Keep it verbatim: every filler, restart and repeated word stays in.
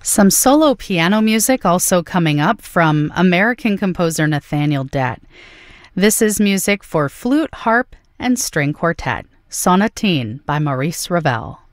Some solo piano music also coming up from American composer Nathaniel Dett. This is music for flute, harp, and string quartet, Sonatine by Maurice Ravel.